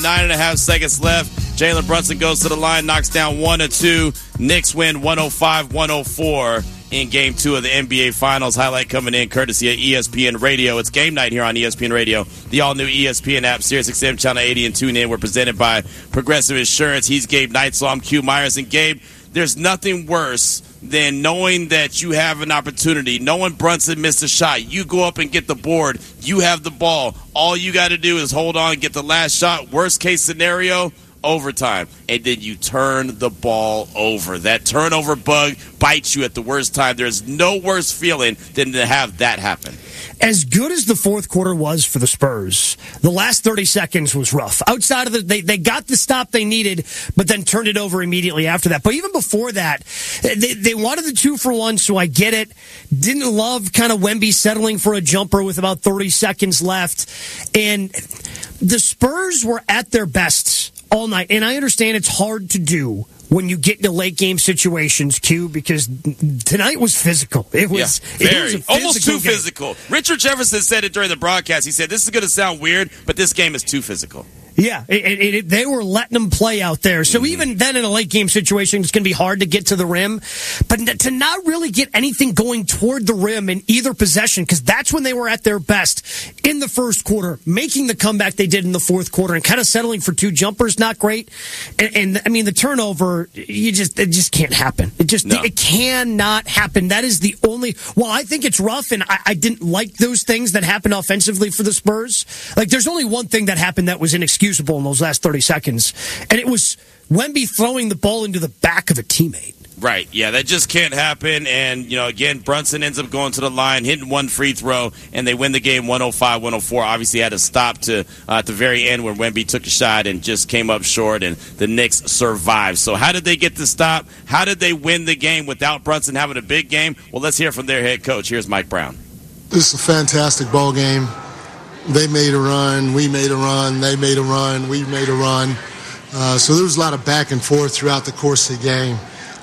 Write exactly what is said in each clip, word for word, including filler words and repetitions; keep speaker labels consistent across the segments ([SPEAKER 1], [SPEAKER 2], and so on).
[SPEAKER 1] Nine and a half seconds left. Jalen Brunson goes to the line, knocks down one or two. Knicks win one oh five one oh four in game two of the N B A Finals. Highlight coming in courtesy of E S P N Radio. It's game night here on E S P N Radio. The all-new E S P N app, SiriusXM Channel eighty, and tune in. We're presented by Progressive Insurance. He's Gabe Knight, so I'm Q Myers. And Gabe, there's nothing worse than knowing that you have an opportunity, knowing Brunson missed a shot. You go up and get the board. You have the ball. All you got to do is hold on and get the last shot. Worst case scenario, overtime. And then you turn the ball over. That turnover bug bites you at the worst time. There's no worse feeling than to have that happen.
[SPEAKER 2] As good as the fourth quarter was for the Spurs, the last thirty seconds was rough. Outside of the, they, they got the stop they needed, but then turned it over immediately after that. But even before that, they, they wanted the two for one, so I get it. Didn't love kind of Wemby settling for a jumper with about thirty seconds left. And the Spurs were at their best all night. And I understand it's hard to do when you get into late game situations, Q, because tonight was physical. It was,
[SPEAKER 1] yeah, very.
[SPEAKER 2] It was a physical
[SPEAKER 1] almost too
[SPEAKER 2] game.
[SPEAKER 1] physical. Richard Jefferson said it during the broadcast. He said, this is going to sound weird, but this game is too physical.
[SPEAKER 2] Yeah, it, it, it, they were letting them play out there. So mm-hmm. even then in a late game situation, it's going to be hard to get to the rim. But to not really get anything going toward the rim in either possession, because that's when they were at their best in the first quarter, making the comeback they did in the fourth quarter and kind of settling for two jumpers, not great. And, and I mean, the turnover, you just it just can't happen. It just no. it cannot happen. That is the only. Well, I think it's rough, and I, I didn't like those things that happened offensively for the Spurs. Like, there's only one thing that happened that was inexcusable in those last thirty seconds, and it was Wemby throwing the ball into the back of a teammate.
[SPEAKER 1] Right, yeah, that just can't happen. And, you know, again, Brunson ends up going to the line, hitting one free throw, and they win the game one oh five one oh four. Obviously had to stop to uh, at the very end where Wemby took a shot and just came up short, and the Knicks survived. So how did they get the stop? How did they win the game without Brunson having a big game? Well, let's hear from their head coach. Here's Mike Brown.
[SPEAKER 3] This is a fantastic ball game. They made a run, we made a run, they made a run, we made a run. Uh, so there was a lot of back and forth throughout the course of the game.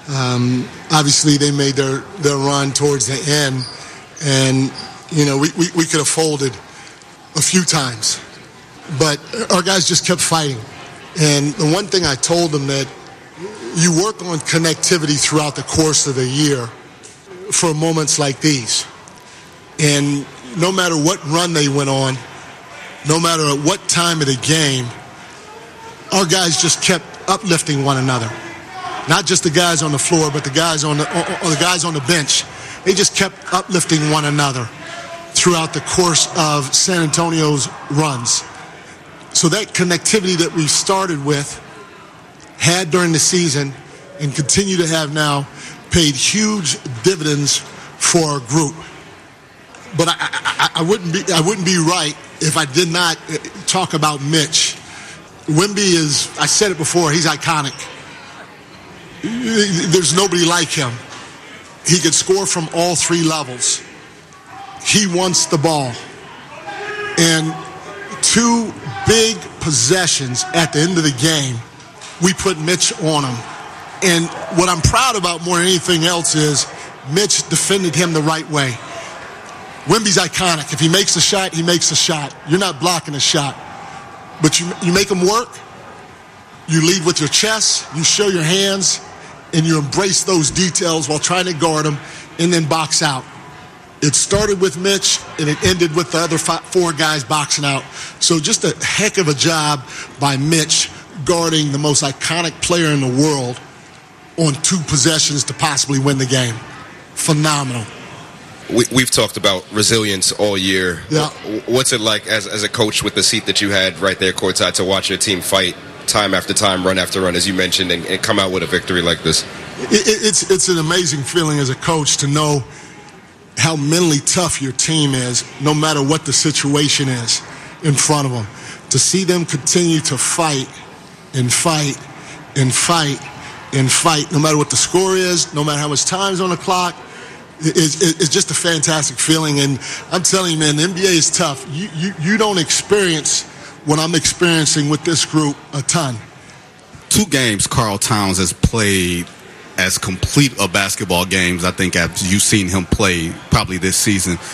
[SPEAKER 3] Um, obviously, they made their, their run towards the end, and, you know, we, we, we could have folded a few times. But our guys just kept fighting. And the one thing I told them that you work on connectivity throughout the course of the year for moments like these. And no matter what run they went on, no matter at what time of the game, our guys just kept uplifting one another. Not just the guys on the floor, but the guys on the, or the guys on the bench. They just kept uplifting one another throughout the course of San Antonio's runs. So that connectivity that we started with, had during the season, and continue to have now, paid huge dividends for our group. But I, I, I wouldn't be I wouldn't be right if I did not talk about Mitch. Wemby is, I said it before, he's iconic. There's nobody like him. He could score from all three levels. He wants the ball. And two big possessions at the end of the game, we put Mitch on him. And what I'm proud about more than anything else is Mitch defended him the right way. Wemby's iconic. If he makes a shot, he makes a shot. You're not blocking a shot. But you, you make him work, you lead with your chest, you show your hands, and you embrace those details while trying to guard him and then box out. It started with Mitch, and it ended with the other five, four guys boxing out. So just a heck of a job by Mitch guarding the most iconic player in the world on two possessions to possibly win the game. Phenomenal.
[SPEAKER 4] We, we've talked about resilience all year.
[SPEAKER 3] Yeah.
[SPEAKER 4] What's it like as, as a coach with the seat that you had right there courtside to watch your team fight time after time, run after run, as you mentioned, and, and come out with a victory like this?
[SPEAKER 3] It, it's, it's an amazing feeling as a coach to know how mentally tough your team is, no matter what the situation is in front of them. To see them continue to fight and fight and fight and fight, no matter what the score is, no matter how much time is on the clock, It's, it's just a fantastic feeling, and I'm telling you, man, the N B A is tough. You, you you don't experience what I'm experiencing with this group a ton.
[SPEAKER 5] Two games Karl Towns has played as complete a basketball games I think as you've seen him play probably this season.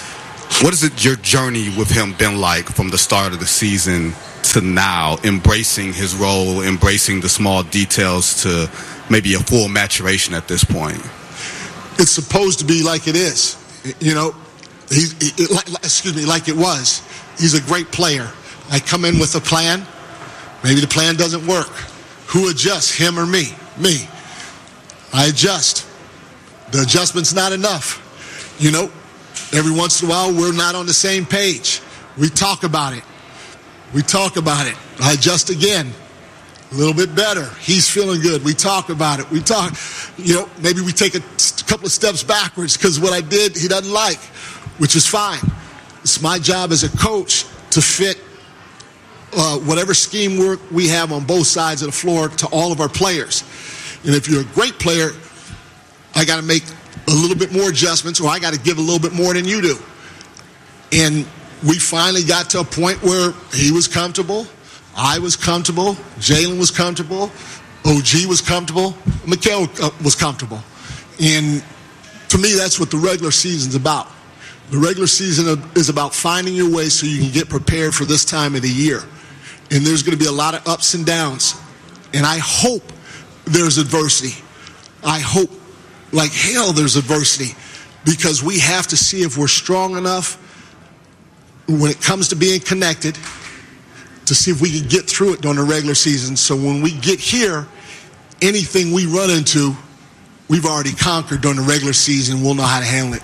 [SPEAKER 5] What has it, your journey with him been like from the start of the season to now, embracing his role, embracing the small details to maybe a full maturation at this point?
[SPEAKER 3] It's supposed to be like it is. You know, he, he, like, excuse me, like it was. He's a great player. I come in with a plan. Maybe the plan doesn't work. Who adjusts, him or me? Me. I adjust. The adjustment's not enough. You know, every once in a while, we're not on the same page. We talk about it. We talk about it. I adjust again. A little bit better. He's feeling good. We talk about it. We talk, you know, maybe we take a couple of steps backwards because what I did, he doesn't like, which is fine. It's my job as a coach to fit uh, whatever scheme work we have on both sides of the floor to all of our players. And if you're a great player, I got to make a little bit more adjustments, or I got to give a little bit more than you do. And we finally got to a point where he was comfortable, I was comfortable, Jalen was comfortable, O G was comfortable, Mikal uh, was comfortable. And to me, that's what the regular season's about. The regular season is about finding your way so you can get prepared for this time of the year. And there's going to be a lot of ups and downs. And I hope there's adversity. I hope like hell there's adversity, because we have to see if we're strong enough when it comes to being connected to see if we can get through it during the regular season. So when we get here, anything we run into, we've already conquered during the regular season. We'll know how to handle it.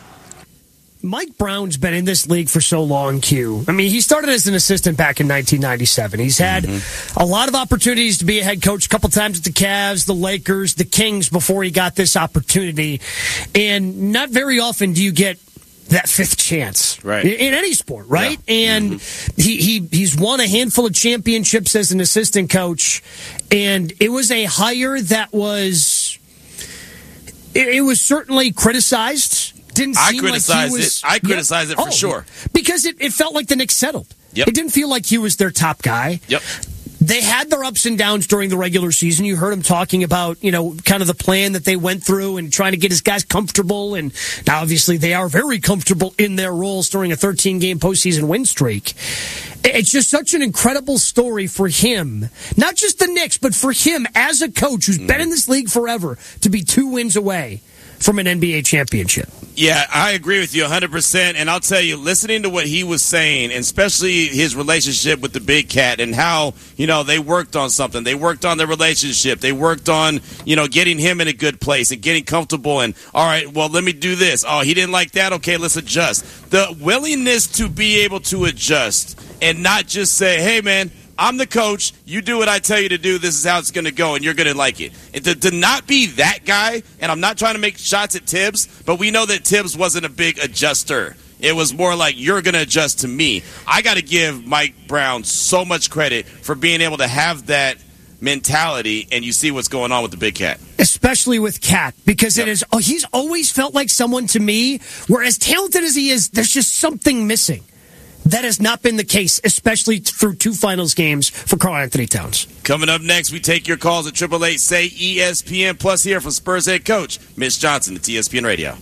[SPEAKER 2] Mike Brown's been in this league for so long, Q. I mean, he started as an assistant back in nineteen ninety-seven. He's had mm-hmm. a lot of opportunities to be a head coach, a couple times with the Cavs, the Lakers, the Kings before he got this opportunity. And not very often do you get that fifth chance
[SPEAKER 1] right.
[SPEAKER 2] in any sport, right? Yeah. And mm-hmm. he, he he's won a handful of championships as an assistant coach, and it was a hire that was it, it was certainly criticized. Didn't seem
[SPEAKER 1] I criticized
[SPEAKER 2] like he was,
[SPEAKER 1] it. I criticized yeah, it for
[SPEAKER 2] oh,
[SPEAKER 1] sure
[SPEAKER 2] because it, it felt like the Knicks settled.
[SPEAKER 1] Yep.
[SPEAKER 2] It didn't feel like he was their top guy.
[SPEAKER 1] Yep.
[SPEAKER 2] They had their ups and downs during the regular season. You heard him talking about, you know, kind of the plan that they went through and trying to get his guys comfortable. And now, obviously, they are very comfortable in their roles during a thirteen-game postseason win streak. It's just such an incredible story for him, not just the Knicks, but for him as a coach who's mm. been in this league forever, to be two wins away from an N B A championship.
[SPEAKER 1] Yeah, I agree with you one hundred percent. And I'll tell you, listening to what he was saying, and especially his relationship with the Big Cat and how, you know, they worked on something. They worked on their relationship. They worked on, you know, getting him in a good place and getting comfortable. And, all right, well, let me do this. Oh, he didn't like that? Okay, let's adjust. The willingness to be able to adjust and not just say, hey, man, I'm the coach. You do what I tell you to do. This is how it's going to go, and you're going to like it. And to, to not be that guy, and I'm not trying to make shots at Tibbs, but we know that Tibbs wasn't a big adjuster. It was more like, you're going to adjust to me. I got to give Mike Brown so much credit for being able to have that mentality, and you see what's going on with the Big Cat.
[SPEAKER 2] Especially with Cat, because
[SPEAKER 1] yep.
[SPEAKER 2] it is. Oh, he's always felt like someone to me where, as talented as he is, there's just something missing. That has not been the case, especially through two finals games for Karl-Anthony Towns.
[SPEAKER 1] Coming up next, we take your calls at eight eight eight, S A Y, E S P N. Plus, here from Spurs head coach Mitch Johnson at E S P N Radio.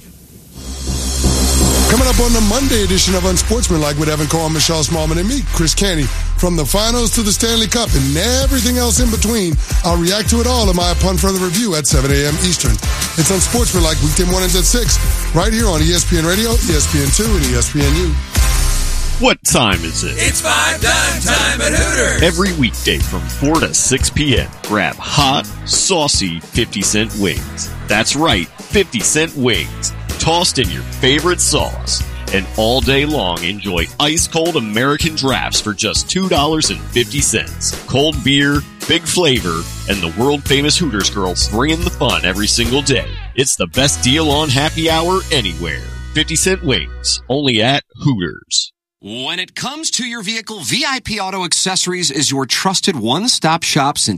[SPEAKER 6] Coming up on the Monday edition of Unsportsmanlike with Evan Cole, Michelle Smallman, and me, Chris Canty. From the finals to the Stanley Cup and everything else in between, I'll react to it all in my Upon Further Review at seven a.m. Eastern. It's Unsportsmanlike weekday mornings at six, right here on E S P N Radio, E S P N two, and E S P N U.
[SPEAKER 7] What time is it?
[SPEAKER 8] It's five dime time at Hooters.
[SPEAKER 7] Every weekday from four to six p.m. Grab hot, saucy fifty cent wings. That's right, fifty cent wings. Tossed in your favorite sauce. And all day long, enjoy ice-cold American drafts for just two dollars and fifty cents. Cold beer, big flavor, and the world-famous Hooters girls bringing the fun every single day. It's the best deal on happy hour anywhere. fifty cent wings, only at Hooters.
[SPEAKER 9] When it comes to your vehicle, V I P Auto Accessories is your trusted one-stop shop since nineteen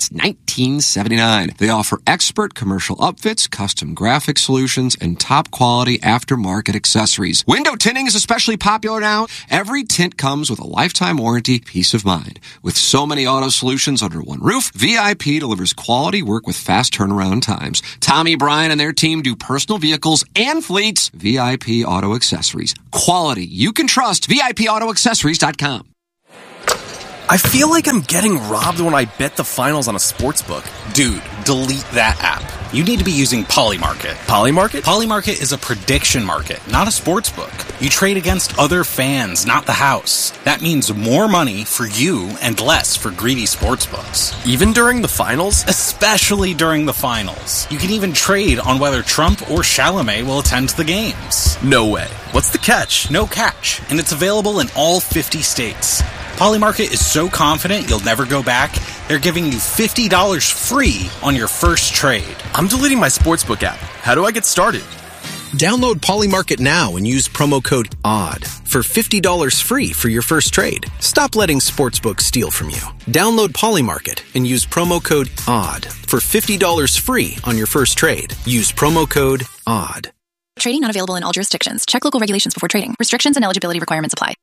[SPEAKER 9] eighteen seventy-nine. They offer expert commercial upfits, custom graphic solutions, and top-quality aftermarket accessories. Window tinting is especially popular now. Every tint comes with a lifetime warranty, peace of mind. With so many auto solutions under one roof, V I P delivers quality work with fast turnaround times. Tommy, Brian, and their team do personal vehicles and fleets. V I P Auto Accessories. Quality you can trust. V I P auto accessories dot com.
[SPEAKER 10] I feel like I'm getting robbed when I bet the finals on a sportsbook.
[SPEAKER 11] Dude, delete that app. You need to be using Polymarket.
[SPEAKER 10] Polymarket?
[SPEAKER 11] Polymarket is a prediction market, not a sportsbook. You trade against other fans, not the house. That means more money for you and less for greedy sportsbooks.
[SPEAKER 10] Even during the finals?
[SPEAKER 11] Especially during the finals. You can even trade on whether Trump or Chalamet will attend the games.
[SPEAKER 10] No way. What's the catch?
[SPEAKER 11] No catch, and it's available in all fifty states. Polymarket is so confident you'll never go back, they're giving you fifty dollars free on your first trade.
[SPEAKER 10] I'm deleting my sportsbook app. How do I get started?
[SPEAKER 12] Download Polymarket now and use promo code O D D for fifty dollars free for your first trade. Stop letting sportsbooks steal from you. Download Polymarket and use promo code O D D for fifty dollars free on your first trade. Use promo code O D D.
[SPEAKER 13] Trading not available in all jurisdictions. Check local regulations before trading. Restrictions and eligibility requirements apply.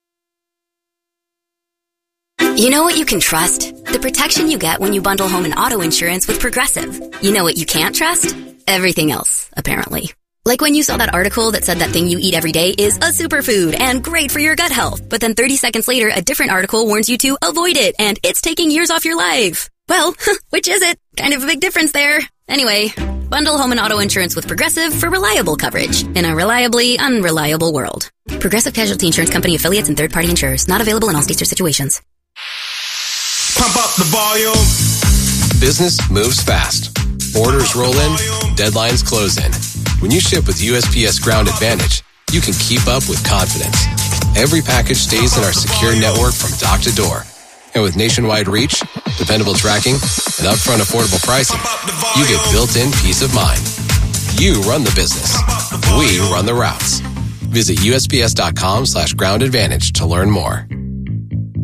[SPEAKER 14] You know what you can trust? The protection you get when you bundle home and auto insurance with Progressive. You know what you can't trust? Everything else, apparently. Like when you saw that article that said that thing you eat every day is a superfood and great for your gut health, but then thirty seconds later, a different article warns you to avoid it and it's taking years off your life. Well, which is it? Kind of a big difference there. Anyway, bundle home and auto insurance with Progressive for reliable coverage in a reliably unreliable world. Progressive Casualty Insurance Company affiliates and third-party insurers. Not available in all states or situations.
[SPEAKER 15] Pump up the volume.
[SPEAKER 16] Business moves fast. Orders roll in, deadlines close in. When you ship with U S P S Ground Advantage, you can keep up with confidence. Every package stays in our secure network from dock to door. And with nationwide reach, dependable tracking, and upfront affordable pricing, you get built-in peace of mind. You run the business. We run the routes. Visit U S P S dot com slash ground advantage to learn more.